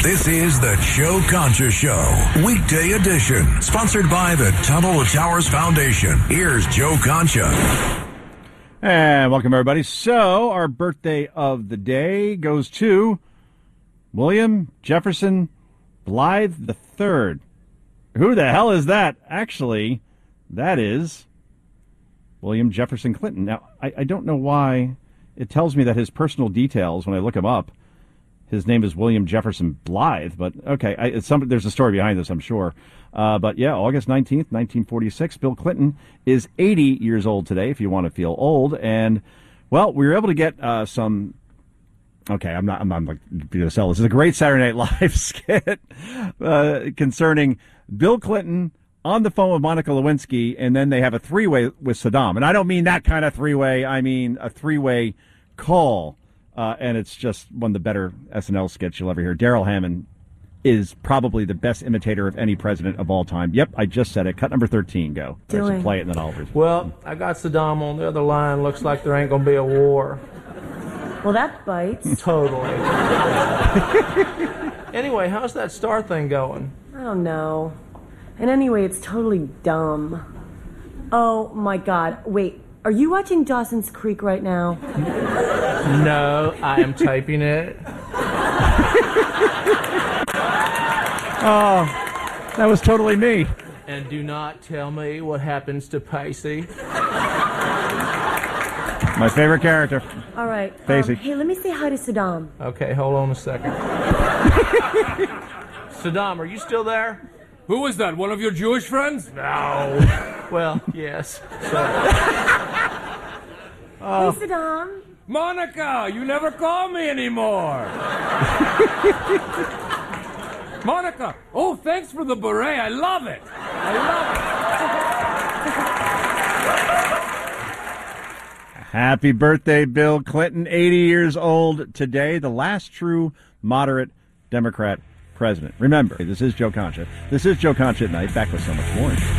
This is the Joe Concha Show, weekday edition, sponsored by the Tunnel to Towers Foundation. Here's Joe Concha. And welcome, everybody. So, our birthday of the day goes to William Jefferson Blythe III. Who the hell is that? Actually, that is William Jefferson Clinton. Now, I don't know why it tells me that his personal details, when I look him up, his name is William Jefferson Blythe, but okay, there's a story behind this, I'm sure. But yeah, August 19th, 1946, Bill Clinton is 80 years old today, if you want to feel old. And, well, we were able to get some... Okay, I'm not going to sell this. It's a great Saturday Night Live skit concerning Bill Clinton on the phone with Monica Lewinsky, and then they have a three-way with Saddam. And I don't mean that kind of three-way. I mean a three-way call. And it's just one of the better SNL skits you'll ever hear. Daryl Hammond is probably the best imitator of any president of all time. Yep, I just said it. Cut number 13, go. Actually, play it and then I'll... Well, I got Saddam on the other line. Looks like there ain't going to be a war. Well, that bites. Totally. Anyway, how's that star thing going? I don't know. And anyway, it's totally dumb. Oh, my God. Wait, are you watching Dawson's Creek right now? No, I am typing it. Oh, that was totally me. And do not tell me what happens to Pacey. My favorite character. All right. Pacey. Hey, let me say hi to Saddam. Okay, hold on a second. Saddam, are you still there? Who was that? One of your Jewish friends? No. Well, yes. Hey, Saddam. Monica, you never call me anymore. Monica, oh, thanks for the beret. I love it. Happy birthday, Bill Clinton, 80 years old today, the last true moderate Democrat president. Remember, this is Joe Concha. This is Joe Concha at Night, back with so much more.